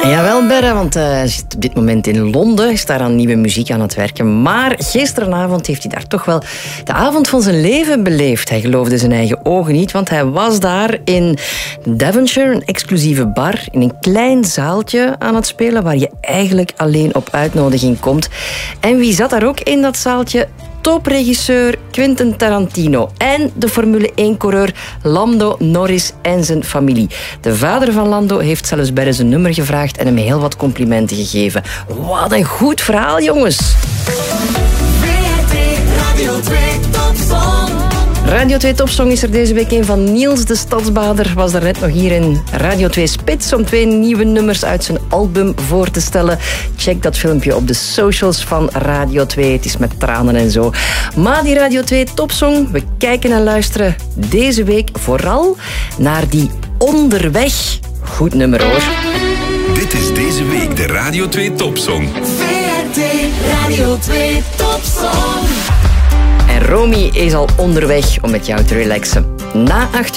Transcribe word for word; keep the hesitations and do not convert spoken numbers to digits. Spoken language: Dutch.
Jawel, Berre, want uh, hij zit op dit moment in Londen, is daar aan nieuwe muziek aan het werken. Maar gisteravond heeft hij daar toch wel de avond van zijn leven beleefd. Hij geloofde zijn eigen ogen niet, want hij was daar in Devonshire, een exclusieve bar, in een klein zaaltje aan het spelen, waar je eigenlijk alleen op uitnodiging komt. En wie zat daar ook in dat zaaltje? Topregisseur Quentin Tarantino en de Formule één-coureur Lando Norris en zijn familie. De vader van Lando heeft zelfs Berre zijn nummer gevraagd en hem heel wat complimenten gegeven. Wat een goed verhaal, jongens! V R T Radio twee Topsong. Radio twee Topsong is er deze week een van Niels de Stadsbader. Was daarnet nog hier in Radio twee Spits om twee nieuwe nummers uit zijn album voor te stellen. Check dat filmpje op de socials van Radio twee. Het is met tranen en zo. Maar die Radio twee Topsong, we kijken en luisteren deze week vooral naar die Onderweg. Goed nummer, hoor. Dit is deze week de Radio twee Topsong. V R T Radio twee Topsong. En Romy is al onderweg om met jou te relaxen. Na acht